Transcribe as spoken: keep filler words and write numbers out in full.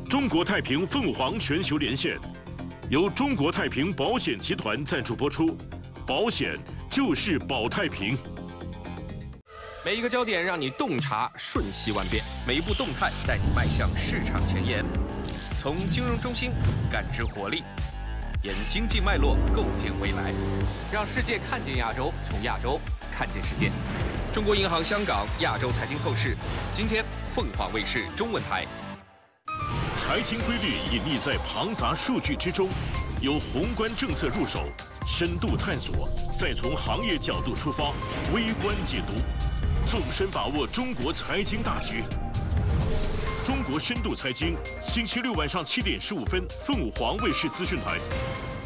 中国太平凤凰全球连线，由中国太平保险集团赞助播出。保险就是保太平。 每一个焦点让你洞察瞬息万变，每一步动态带你迈向市场前沿。从金融中心感知活力，沿经济脉络构建未来，让世界看见亚洲，从亚洲看见世界。中国银行香港亚洲财经透视，今天凤凰卫视中文台。 财经规律隐匿在庞杂数据之中，由宏观政策入手，深度探索，再从行业角度出发，微观解读，纵深把握中国财经大局。中国深度财经，星期六晚上七点十五分，凤凰卫视资讯台。